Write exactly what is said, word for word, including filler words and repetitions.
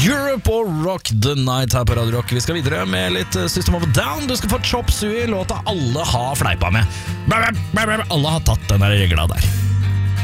Europe og Rock the Night her på Radio Rock. Vi skal videre med litt System of a Down. Du skal få Chop Suey, låta alle har fleipa med. Alle har tatt den der regla der.